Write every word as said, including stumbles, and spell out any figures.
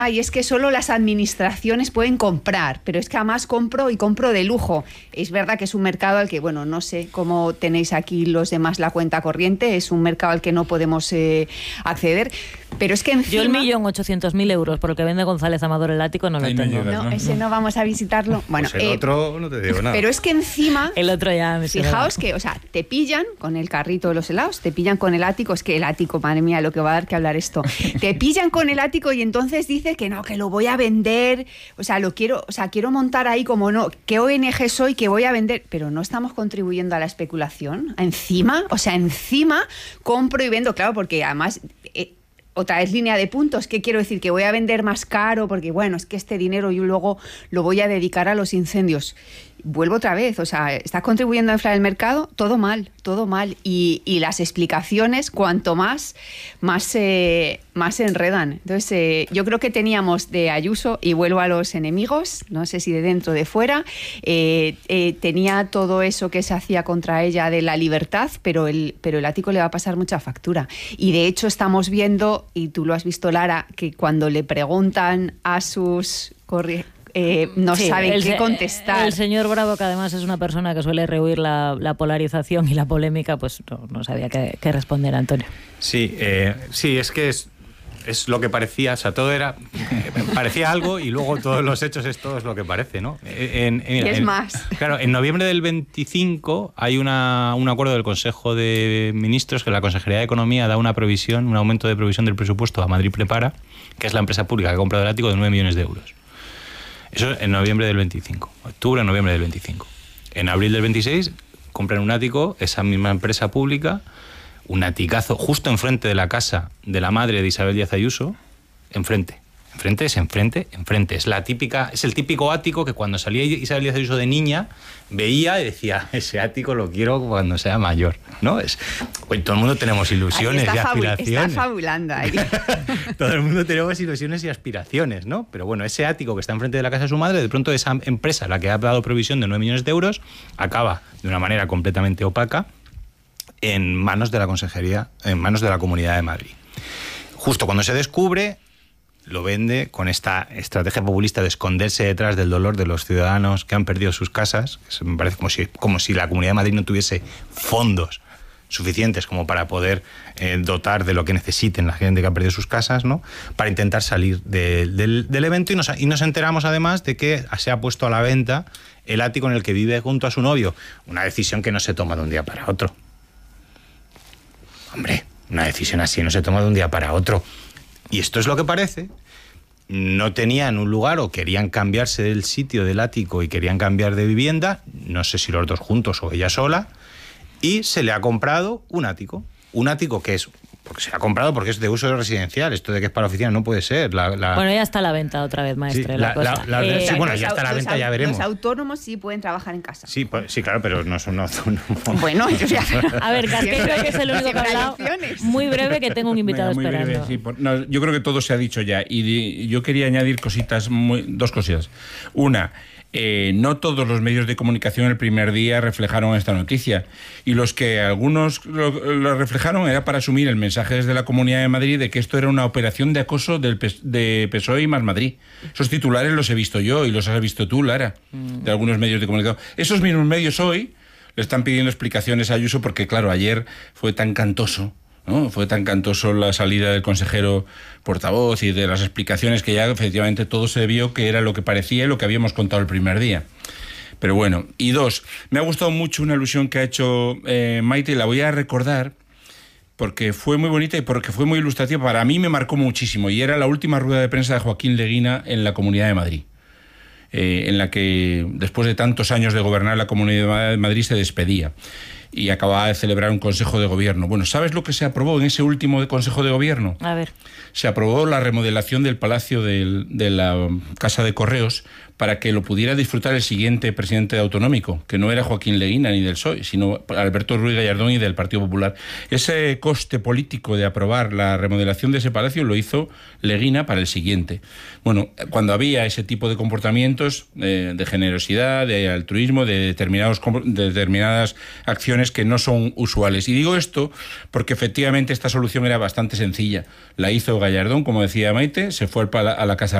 Y es que solo las administraciones pueden comprar, pero es que además compro y compro de lujo. Es verdad que es un mercado al que, bueno, no sé cómo tenéis aquí los demás la cuenta corriente, es un mercado al que no podemos eh, acceder, pero es que encima... Yo el millón ochocientos mil euros por el que vende González Amador el ático no lo Ahí tengo. no llegas, No, ¿no? ese no vamos a visitarlo. Bueno, Pues el eh, otro no te digo nada. pero es que encima... El otro ya me Fijaos que, o sea, te pillan con el carrito de los helados, te pillan con el ático, es que el ático, madre mía, lo que va a dar que hablar esto. Te pillan con el ático y entonces dice que no, que lo voy a vender, o sea, lo quiero, o sea, quiero montar ahí como no, ¿qué O N G soy que voy a vender? Pero no estamos contribuyendo a la especulación. Encima, o sea, encima compro y vendo, claro, porque además... Eh, otra vez línea de puntos, ¿qué quiero decir? Que voy a vender más caro porque, bueno, es que este dinero yo luego lo voy a dedicar a los incendios. Vuelvo otra vez, o sea, ¿estás contribuyendo a inflar el mercado? Todo mal, todo mal. Y, y las explicaciones, cuanto más, más, eh, más se enredan. Entonces, eh, yo creo que teníamos de Ayuso, y vuelvo a los enemigos, no sé si de dentro o de fuera, eh, eh, tenía todo eso que se hacía contra ella de la libertad, pero el, pero el ático le va a pasar mucha factura. Y de hecho estamos viendo, y tú lo has visto, Lara, que cuando le preguntan a sus... corri- Eh, no Sí, saben el, qué contestar. El señor Bravo, que además es una persona que suele rehuir la, la polarización y la polémica, pues no, no sabía qué, qué responder, Antonio. Sí, eh, sí, es que es, es lo que parecía, o sea, todo era, eh, parecía algo y luego todos los hechos es todo es lo que parece, ¿no? En, en, mira, y es en, más. Claro, en noviembre del veinticinco hay una, un acuerdo del Consejo de Ministros que la Consejería de Economía da una provisión, un aumento de provisión del presupuesto a Madrid Prepara, que es la empresa pública que ha comprado el ático, de nueve millones de euros. Eso en noviembre del veinticinco, octubre, noviembre del veinticinco. En abril del veintiséis compran un ático, esa misma empresa pública, un aticazo justo enfrente de la casa de la madre de Isabel Díaz Ayuso, enfrente. Enfrente es enfrente, enfrente. Es la típica, es el típico ático que cuando salía Isabel Díaz Ayuso de niña veía y decía, ese ático lo quiero cuando sea mayor, ¿no? Es, pues, todo el mundo tenemos ilusiones Ahí y está aspiraciones. Está fabulando ahí. Todo el mundo tenemos ilusiones y aspiraciones, ¿no? Pero bueno, ese ático que está enfrente de la casa de su madre, de pronto esa empresa, la que ha dado provisión de nueve millones de euros, acaba de una manera completamente opaca en manos de la Consejería, en manos de la Comunidad de Madrid. Justo cuando se descubre, lo vende con esta estrategia populista de esconderse detrás del dolor de los ciudadanos que han perdido sus casas. Eso me parece como si, como si la Comunidad de Madrid no tuviese fondos suficientes como para poder eh, dotar de lo que necesiten la gente que ha perdido sus casas, ¿no? Para intentar salir de, del, del evento. Y nos, y nos enteramos además de que se ha puesto a la venta el ático en el que vive junto a su novio. Una decisión que no se toma de un día para otro. Hombre, una decisión así no se toma de un día para otro. Y esto es lo que parece. No tenían un lugar o querían cambiarse del sitio del ático y querían cambiar de vivienda, no sé si los dos juntos o ella sola, y se le ha comprado un ático. Un ático que es, porque se ha comprado porque es de uso residencial, esto de que es para oficina no puede ser. La, la... Bueno, ya está a la venta otra vez, maestre. Sí, la la, cosa. la, la, eh, sí, bueno, los, ya está a la venta, los, ya veremos. Los autónomos sí pueden trabajar en casa. Sí, pues, sí, claro, pero no son autónomos. Bueno, yo ya... A ver, Casqué creo que es el único que ha hablado. Muy breve, que tengo un invitado Venga, muy esperando. breve, sí, por, no, yo creo que todo se ha dicho ya. Y di, yo quería añadir cositas, muy, dos cositas. Una, eh, no todos los medios de comunicación el primer día reflejaron esta noticia. Y los que algunos lo, lo reflejaron era para asumir el mensaje desde la Comunidad de Madrid de que esto era una operación de acoso del P- de P S O E y Más Madrid. Esos titulares los he visto yo y los has visto tú, Lara, mm. de algunos medios de comunicación. Esos mismos medios hoy le están pidiendo explicaciones a Ayuso porque, claro, ayer fue tan cantoso, ¿no? Fue tan cantoso la salida del consejero portavoz y de las explicaciones que ya efectivamente todo se vio que era lo que parecía y lo que habíamos contado el primer día. Pero bueno, y dos, me ha gustado mucho una alusión que ha hecho eh, Maite, y la voy a recordar porque fue muy bonita y porque fue muy ilustrativa. Para mí me marcó muchísimo y era la última rueda de prensa de Joaquín Leguina en la Comunidad de Madrid, eh, en la que después de tantos años de gobernar la Comunidad de Madrid se despedía y acababa de celebrar un Consejo de Gobierno. Bueno, ¿sabes lo que se aprobó en ese último Consejo de Gobierno? A ver. Se aprobó la remodelación del Palacio del, de la Casa de Correos para que lo pudiera disfrutar el siguiente presidente autonómico, que no era Joaquín Leguina ni del P S O E, sino Alberto Ruiz Gallardón y del Partido Popular. Ese coste político de aprobar la remodelación de ese palacio lo hizo Leguina para el siguiente. Bueno, cuando había ese tipo de comportamientos eh, de generosidad, de altruismo, de, determinados, de determinadas acciones soluciones que no son usuales. Y digo esto porque efectivamente esta solución era bastante sencilla. La hizo Gallardón, como decía Maite, se fue a la, a la Casa